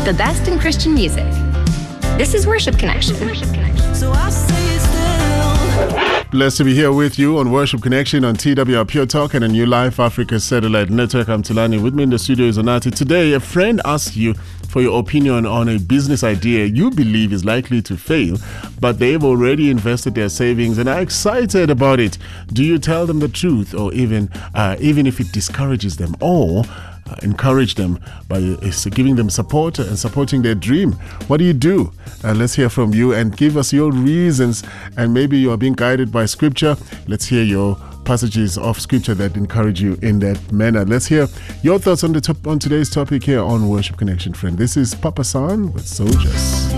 the best in Christian music. This is Worship Connection. So I say still. Blessed to be here with you on Worship Connection on TWR Pure Talk and a New Life Africa Satellite Network. I'm Tulani. With me in the studio is Onati. Today, a friend asked you for your opinion on a business idea you believe is likely to fail, but they've already invested their savings and are excited about it. Do you tell them the truth, or even if it discourages them, or encourage them by giving them support and supporting their dream? What do you do? Let's hear from you and give us your reasons. And maybe you are being guided by scripture. Let's hear your passages of scripture that encourage you in that manner. Let's hear your thoughts on today's topic here on Worship Connection, friend. This is Papa San with Soldiers.